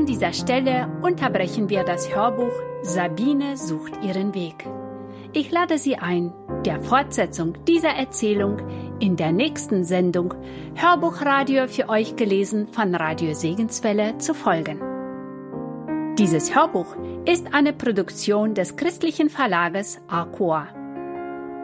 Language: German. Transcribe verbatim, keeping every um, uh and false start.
dieser Stelle unterbrechen wir das Hörbuch Sabine sucht ihren Weg. Ich lade Sie ein, der Fortsetzung dieser Erzählung in der nächsten Sendung Hörbuchradio für euch gelesen von Radio Segenswelle zu folgen. Dieses Hörbuch ist eine Produktion des christlichen Verlages Arcoa.